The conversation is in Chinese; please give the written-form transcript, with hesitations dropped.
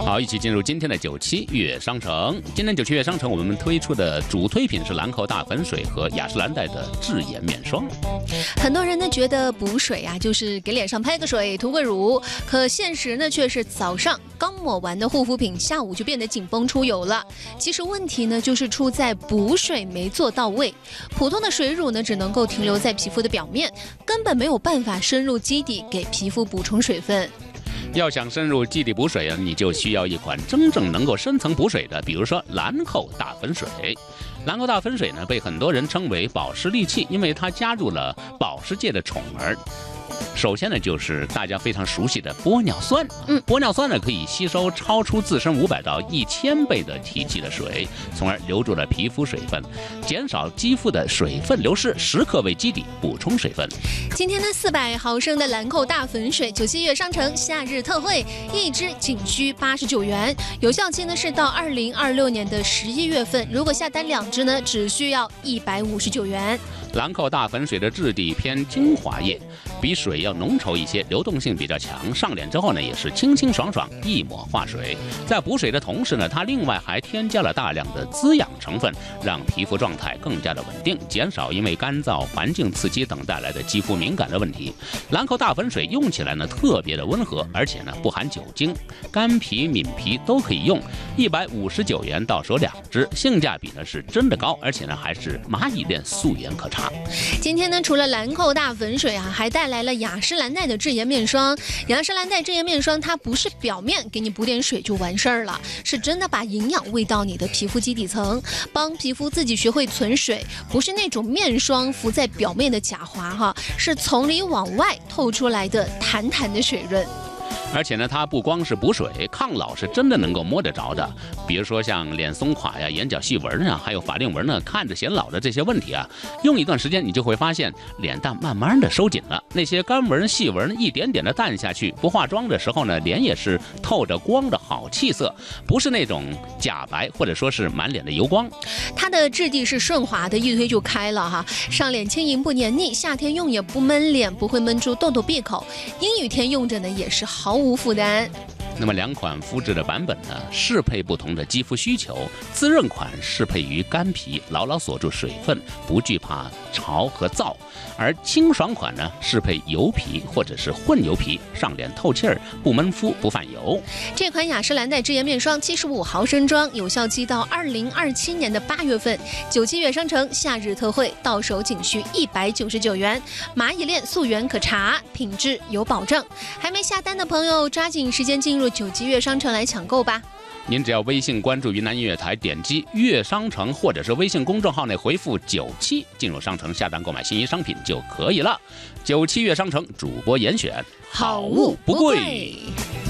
好，一起进入今天的97月商城。今天97月商城我们推出的主推品是兰蔻大粉水和雅诗兰黛的智颜面霜。 很多人呢觉得补水啊就是给脸上拍个水涂个乳，可现实呢却是早上刚抹完的护肤品下午就变得紧绷出油了。其实问题呢就是出在补水没做到位，普通的水乳呢只能够停留在皮肤的表面，根本没有办法深入基底给皮肤补充水分。 要想深入基底补水啊，你就需要一款真正能够深层补水的，比如说兰蔻大粉水。兰蔻大粉水呢，被很多人称为保湿利器，因为它加入了保湿界的宠儿。首先呢，就是大家非常熟悉的玻尿酸。玻尿酸呢可以吸收超出自身500到1000倍的体积的水，从而留住了皮肤水分，减少肌肤的水分流失，时刻为基底补充水分。 今天的400毫升的兰蔻大粉水，97月商城夏日特惠，一支仅需89元，有效期呢是到2026年的11月份。如果下单2支呢，只需要159元。 兰蔻大粉水的质地偏精华液，比水要浓稠一些，流动性比较强，上脸之后呢也是清清爽爽，一抹化水。在补水的同时呢，它另外还添加了大量的滋养成分，让皮肤状态更加的稳定，减少因为干燥、环境刺激等带来的肌肤敏感的问题。兰蔻大粉水用起来呢特别的温和，而且呢不含酒精，干皮、敏皮都可以用。159元到手2支，性价比呢是真的高，而且呢还是蚂蚁链溯源可查。 今天呢，除了兰蔻大粉水啊，还带来了雅诗兰黛的智颜面霜。雅诗兰黛智颜面霜，它不是表面给你补点水就完事儿了，是真的把营养喂到你的皮肤基底层，帮皮肤自己学会存水，不是那种面霜浮在表面的假滑哈，是从里往外透出来的弹弹的水润。 而且呢，它不光是补水，抗老是真的能够摸得着的。比如说像脸松垮呀、眼角细纹啊，还有法令纹呢，看着显老的这些问题啊，用一段时间你就会发现脸蛋慢慢的收紧了，那些干纹、细纹一点点的淡下去。不化妆的时候呢，脸也是透着光的好气色，不是那种假白或者说是满脸的油光。 它的质地是顺滑的，一推就开了哈，上脸轻盈不黏腻，夏天用也不闷脸，不会闷出痘痘闭口，阴雨天用着呢也是毫无负担。 那么2款肤质的版本呢，适配不同的肌肤需求。滋润款适配于干皮，牢牢锁住水分，不惧怕潮和燥；而清爽款呢，适配油皮或者是混油皮，上脸透气儿，不闷肤不泛油。 这款雅诗兰黛智颜面霜75毫升装，有效期到2027年的8月份。97月商城夏日特惠，到手仅需199元，蚂蚁链溯源可查，品质有保证。还没下单的朋友，抓紧时间进入97月商城来抢购吧。 您只要微信关注云南音乐台，点击乐商城或者是微信公众号内回复97，进入商城下单购买心仪商品就可以了。97月商城主播严选，好物不贵。